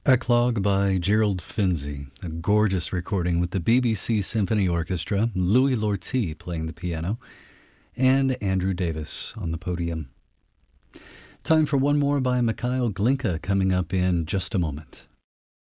Eclogue by Gerald Finzi, a gorgeous recording with the BBC Symphony Orchestra, Louis Lortie playing the piano, and Andrew Davis on the podium. Time for one more by Mikhail Glinka coming up in just a moment.